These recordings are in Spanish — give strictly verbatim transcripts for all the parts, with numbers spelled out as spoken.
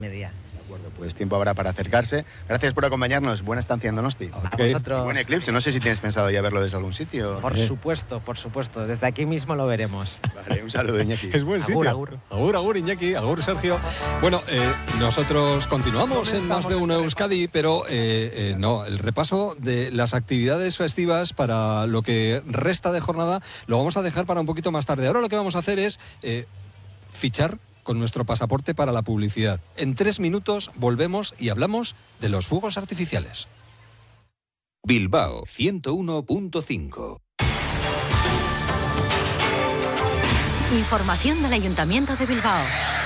media. De acuerdo, pues tiempo habrá para acercarse. Gracias por acompañarnos. Buena estancia en Donosti. A okay. vosotros. Buen eclipse. No sé si tienes pensado ya verlo desde algún sitio. Por ¿Eh? supuesto, por supuesto. Desde aquí mismo lo veremos. Vale, un saludo, Iñaki. Es buen sitio. Agur, agur. Agur, agur, Iñaki. Agur, Sergio. Bueno, eh, nosotros continuamos en Más de Uno Euskadi, pero eh, eh, no, el repaso de las actividades festivas para lo que resta de jornada lo vamos a dejar para un poquito más tarde. Ahora lo que vamos a hacer es eh, fichar con nuestro pasaporte para la publicidad. En tres minutos volvemos y hablamos de los fuegos artificiales. Bilbao ciento uno punto cinco. Información del Ayuntamiento de Bilbao.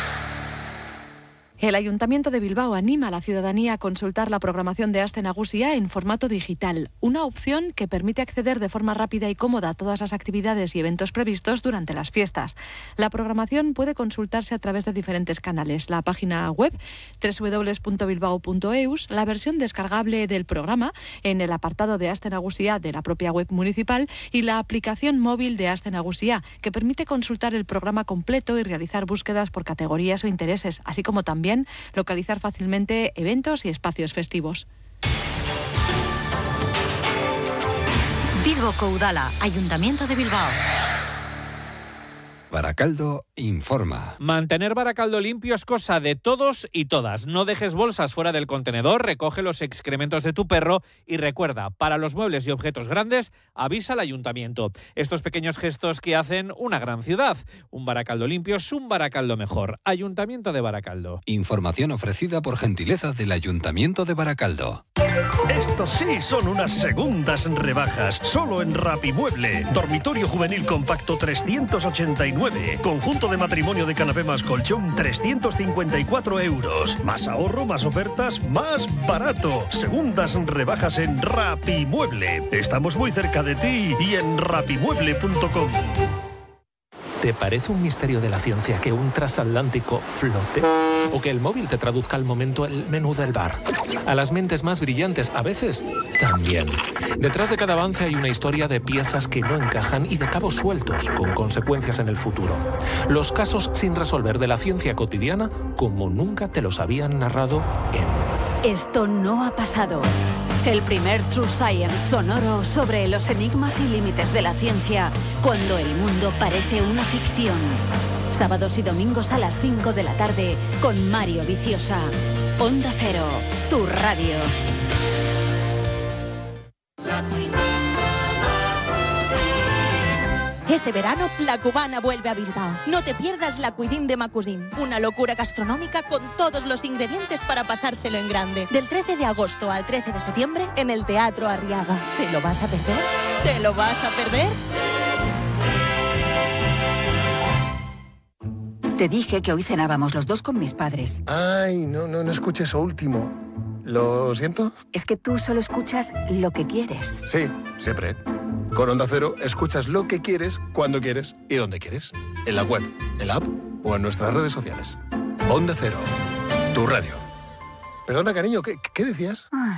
El Ayuntamiento de Bilbao anima a la ciudadanía a consultar la programación de Aste Nagusia en formato digital, una opción que permite acceder de forma rápida y cómoda a todas las actividades y eventos previstos durante las fiestas. La programación puede consultarse a través de diferentes canales: la página web doble u doble u doble u punto bilbao punto eus, la versión descargable del programa en el apartado de Aste Nagusia de la propia web municipal y la aplicación móvil de Aste Nagusia, que permite consultar el programa completo y realizar búsquedas por categorías o intereses, así como también localizar fácilmente eventos y espacios festivos. Bilbo Koudala, Ayuntamiento de Bilbao. Baracaldo informa. Mantener Baracaldo limpio es cosa de todos y todas. No dejes bolsas fuera del contenedor, recoge los excrementos de tu perro y recuerda, para los muebles y objetos grandes, avisa al ayuntamiento. Estos pequeños gestos que hacen una gran ciudad. Un Baracaldo limpio es un Baracaldo mejor. Ayuntamiento de Baracaldo. Información ofrecida por gentileza del Ayuntamiento de Baracaldo. Estos sí son unas segundas rebajas, solo en Rapimueble. Dormitorio juvenil compacto trescientos ochenta y nueve. Conjunto de matrimonio de canapé más colchón trescientos cincuenta y cuatro euros. Más ahorro, más ofertas, más barato. Segundas rebajas en Rapimueble. Estamos muy cerca de ti y en rapimueble punto com. ¿Te parece un misterio de la ciencia que un transatlántico flote? ¿O que el móvil te traduzca al momento el menú del bar? A las mentes más brillantes, a veces, también. Detrás de cada avance hay una historia de piezas que no encajan y de cabos sueltos, con consecuencias en el futuro. Los casos sin resolver de la ciencia cotidiana, como nunca te los habían narrado en... Esto no ha pasado. El primer True Science sonoro sobre los enigmas y límites de la ciencia, cuando el mundo parece una ficción. Sábados y domingos a las cinco de la tarde con Mario Viciosa. Onda Cero, tu radio. Este verano, La Cubana vuelve a Bilbao. No te pierdas la Cuisine de Macusin, una locura gastronómica con todos los ingredientes para pasárselo en grande. Del trece de agosto al trece de septiembre en el Teatro Arriaga. ¿Te lo vas a perder? ¿Te lo vas a perder? Te dije que hoy cenábamos los dos con mis padres. Ay, no, no, no escuché eso último. ¿Lo siento? Es que tú solo escuchas lo que quieres. Sí, siempre. Con Onda Cero escuchas lo que quieres, cuando quieres y donde quieres. En la web, en la app o en nuestras redes sociales. Onda Cero, tu radio. Perdona, cariño, ¿qué, qué decías? Ay.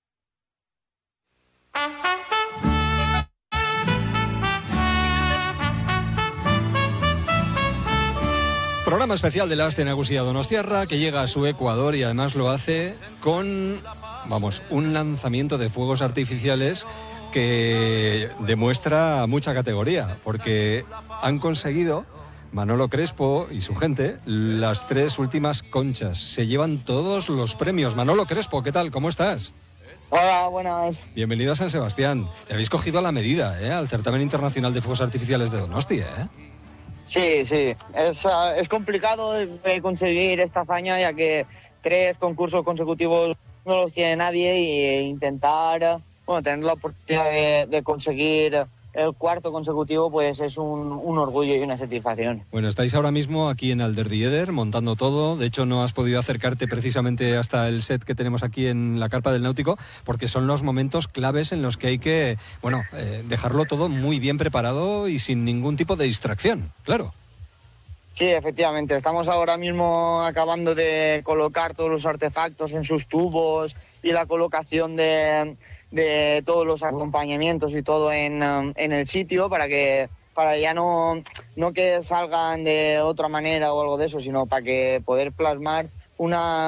Programa especial de la Aste Nagusia Donostiarra que llega a su Ecuador y además lo hace con, vamos, un lanzamiento de fuegos artificiales que demuestra mucha categoría, porque han conseguido, Manolo Crespo y su gente, las tres últimas conchas. Se llevan todos los premios. Manolo Crespo, ¿qué tal? ¿Cómo estás? Hola, buenas. Bienvenido a San Sebastián. Te habéis cogido a la medida, ¿eh? Al Certamen Internacional de Fuegos Artificiales de Donosti, ¿eh? Sí, sí. Es, uh, es complicado de conseguir esta hazaña, ya que tres concursos consecutivos no los tiene nadie, e intentar... Bueno, tener la oportunidad de, de conseguir el cuarto consecutivo, pues es un, un orgullo y una satisfacción. Bueno, estáis ahora mismo aquí en Alderdieder montando todo. De hecho, no has podido acercarte precisamente hasta el set que tenemos aquí en la carpa del Náutico, porque son los momentos claves en los que hay que, bueno, eh, dejarlo todo muy bien preparado y sin ningún tipo de distracción, claro. Sí, efectivamente. Estamos ahora mismo acabando de colocar todos los artefactos en sus tubos y la colocación de... de todos los acompañamientos y todo en, en el sitio para que para ya no, no que salgan de otra manera o algo de eso, sino para que poder plasmar una